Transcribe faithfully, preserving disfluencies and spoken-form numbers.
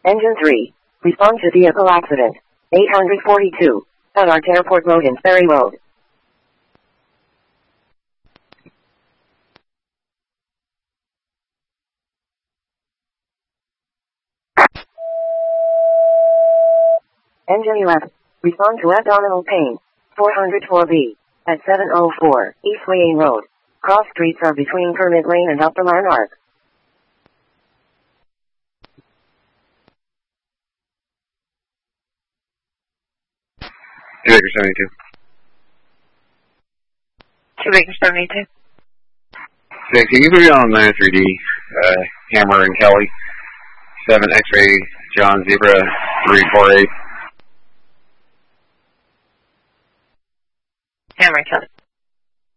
Engine three. Respond to vehicle accident. eight forty-two. At Art Airport Road in Ferry Road. Engine eleven. Respond to abdominal pain. four oh four B. At seven oh four East Wayne Road. Cross streets are between Kermit Lane and Upper Lanark. two Acre seventy-two. two Acre seventy-two. Six, can you put me on nine three D, uh, Hammer and Kelly, seven X-ray, John Zebra, three four eight. Hammer and Kelly.